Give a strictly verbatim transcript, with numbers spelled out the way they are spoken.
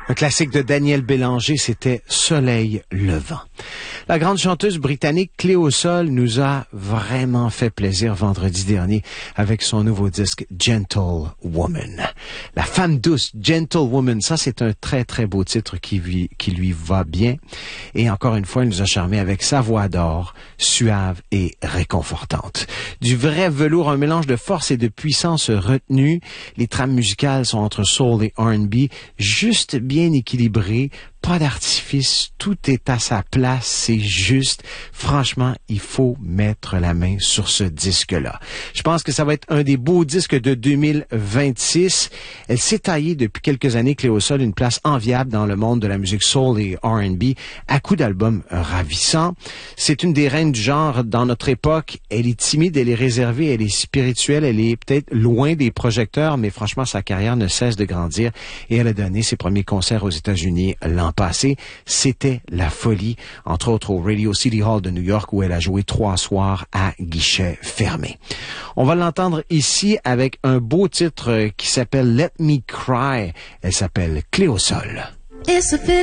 Un classique de Daniel Bélanger, c'était Soleil levant. La grande chanteuse britannique Cléo Sol nous a vraiment fait plaisir vendredi dernier avec son nouveau disque Gentle Woman. La femme douce, Gentle Woman, ça c'est un très très beau titre qui lui, qui lui va bien. Et encore une fois, elle nous a charmé avec sa voix d'or, suave et réconfortante. Du vrai velours, un mélange de force et de puissance retenue. Les trames musicales sont entre soul et R and B, juste bien équilibrées. Pas d'artifice, tout est à sa place, c'est juste. Franchement, il faut mettre la main sur ce disque-là. Je pense que ça va être un des beaux disques de deux mille vingt-six. Elle s'est taillée depuis quelques années, Cléo Sol, une place enviable dans le monde de la musique soul et R and B, à coups d'albums ravissants. C'est une des reines du genre dans notre époque. Elle est timide, elle est réservée, elle est spirituelle, elle est peut-être loin des projecteurs, mais franchement, sa carrière ne cesse de grandir et elle a donné ses premiers concerts aux États-Unis l'an passé. C'était la folie, entre autres au Radio City Hall de New York où elle a joué trois soirs à guichet fermé. On va l'entendre ici avec un beau titre qui s'appelle Let Me Cry. Elle s'appelle Cléo Sol. It's a pity